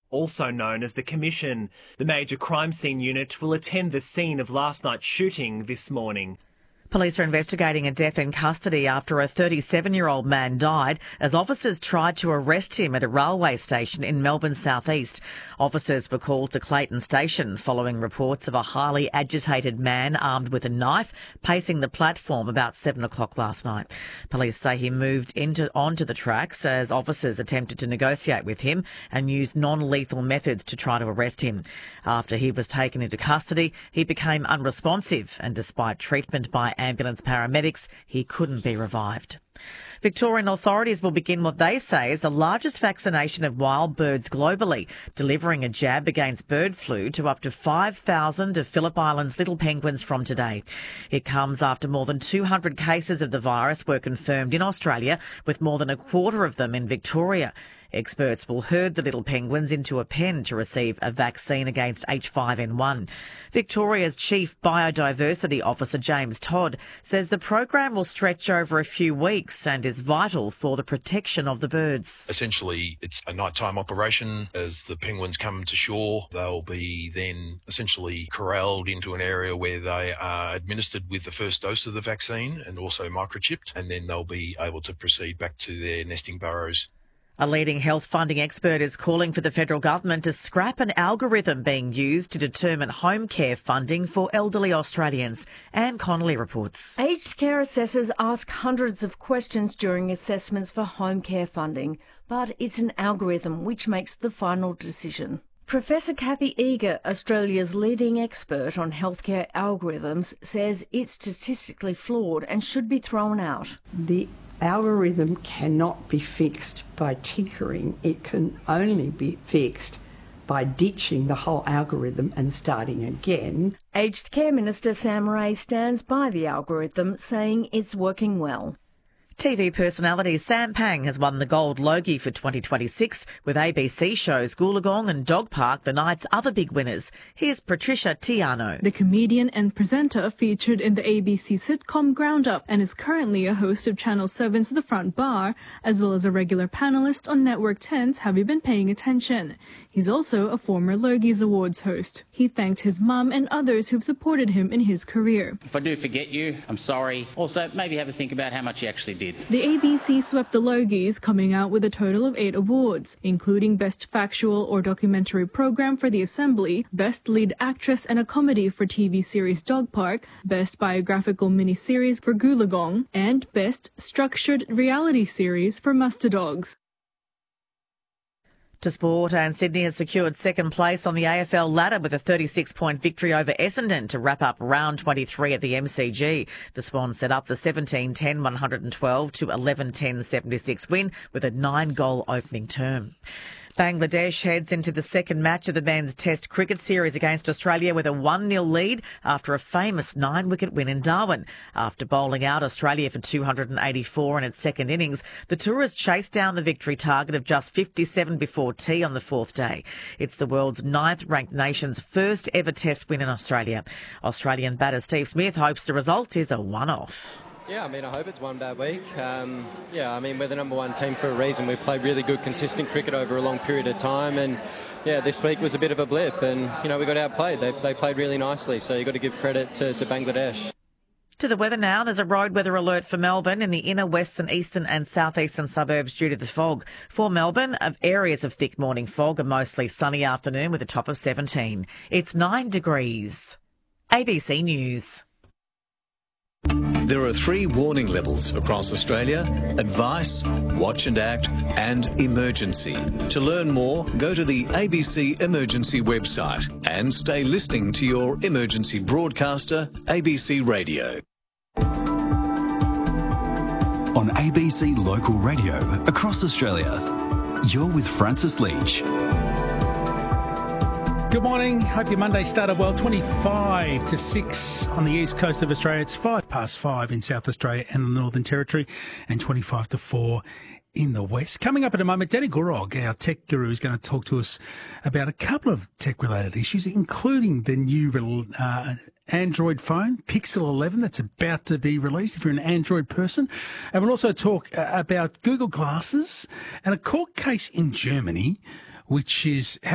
also known as the Commission. The Major Crime Scene Unit will attend the scene of last night's shooting this morning. Police are investigating a death in custody after a 37-year-old man died as officers tried to arrest him at a railway station in Melbourne's southeast. Officers were called to Clayton Station following reports of a highly agitated man armed with a knife pacing the platform about 7 o'clock last night. Police say he moved onto the tracks as officers attempted to negotiate with him and used non-lethal methods to try to arrest him. After he was taken into custody, he became unresponsive and despite treatment by ambulance paramedics, he couldn't be revived. Victorian authorities will begin what they say is the largest vaccination of wild birds globally, delivering a jab against bird flu to up to 5,000 of Phillip Island's little penguins from today. It comes after more than 200 cases of the virus were confirmed in Australia, with more than a quarter of them in Victoria. Experts will herd the little penguins into a pen to receive a vaccine against H5N1. Victoria's Chief Biodiversity Officer James Todd says the program will stretch over a few weeks and is vital for the protection of the birds. Essentially, it's a nighttime operation. As the penguins come to shore, they'll be then essentially corralled into an area where they are administered with the first dose of the vaccine and also microchipped, and then they'll be able to proceed back to their nesting burrows. A leading health funding expert is calling for the federal government to scrap an algorithm being used to determine home care funding for elderly Australians. Anne Connolly reports. Aged care assessors ask hundreds of questions during assessments for home care funding, but it's an algorithm which makes the final decision. Professor Kathy Eager, Australia's leading expert on healthcare algorithms, says it's statistically flawed and should be thrown out. The algorithm cannot be fixed by tinkering. It can only be fixed by ditching the whole algorithm and starting again. Aged Care Minister Sam Ray stands by the algorithm, saying it's working well. TV personality Sam Pang has won the Gold Logie for 2026, with ABC shows Goolagong and Dog Park the night's other big winners. Here's Patricia Tiano. The comedian and presenter featured in the ABC sitcom Ground Up and is currently a host of Channel 7's The Front Bar, as well as a regular panelist on Network 10's Have You Been Paying Attention? He's also a former Logies Awards host. He thanked his mum and others who've supported him in his career. If I do forget you, I'm sorry. Also, maybe have a think about how much you actually did. The ABC swept the Logies, coming out with a total of 8 awards, including Best Factual or Documentary Program for The Assembly, Best Lead Actress and a Comedy for TV series Dog Park, Best Biographical Miniseries for Goolagong, and Best Structured Reality Series for Muster Dogs. To sport, and Sydney has secured second place on the AFL ladder with a 36-point victory over Essendon to wrap up round 23 at the MCG. The Swans set up the 17-10-112 to 11-10-76 win with a 9-goal opening term. Bangladesh heads into the second match of the men's Test cricket series against Australia with a 1-0 lead after a famous 9-wicket win in Darwin. After bowling out Australia for 284 in its second innings, the Tourists chased down the victory target of just 57 before tea on the fourth day. It's the world's 9th-ranked nation's first ever Test win in Australia. Australian batter Steve Smith hopes the result is a one-off. Yeah, I hope it's one bad week. We're the number one team for a reason. We've played really good, consistent cricket over a long period of time, and this week was a bit of a blip, and we got outplayed. They played really nicely, so you've got to give credit to Bangladesh. To the weather now, there's a road weather alert for Melbourne in the inner western, eastern and southeastern suburbs due to the fog. For Melbourne, areas of thick morning fog, a mostly sunny afternoon with a top of 17. It's 9 degrees. ABC News. There are 3 warning levels across Australia: advice, watch and act, and emergency. To learn more, go to the ABC Emergency website and stay listening to your emergency broadcaster, ABC Radio. On ABC Local Radio across Australia, you're with Francis Leach. Good morning. Hope your Monday started well. 25 to 6 on the east coast of Australia. It's 5 past 5 in South Australia and the Northern Territory, and 25 to 4 in the west. Coming up in a moment, Danny Gurog, our tech guru, is going to talk to us about a couple of tech-related issues, including the new Android phone, Pixel 11, that's about to be released if you're an Android person. And we'll also talk about Google Glasses and a court case in Germany, which is